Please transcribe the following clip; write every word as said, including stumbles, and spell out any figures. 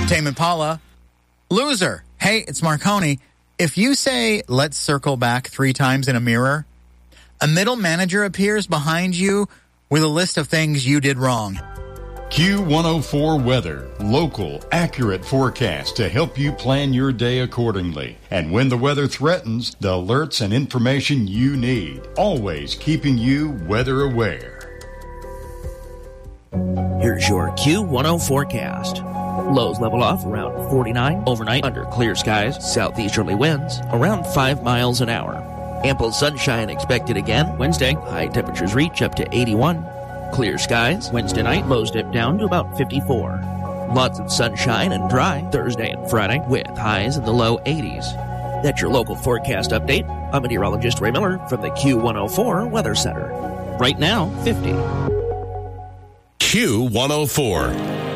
Tame Impala, Loser. Hey, it's Marconi. If you say, let's circle back three times in a mirror, a middle manager appears behind you with a list of things you did wrong. Q one oh four Weather. Local, accurate forecast to help you plan your day accordingly. And when the weather threatens, the alerts and information you need. Always keeping you weather aware. Here's your Q one oh forecast. Lows level off around forty-nine. Overnight under clear skies. Southeasterly winds around five miles an hour. Ample sunshine expected again. Wednesday, high temperatures reach up to eighty-one. Clear skies. Wednesday night, lows dip down to about fifty-four. Lots of sunshine and dry Thursday and Friday with highs in the low eighties. That's your local forecast update. I'm meteorologist Ray Miller from the Q one oh four Weather Center. Right now, fifty. Q one oh four.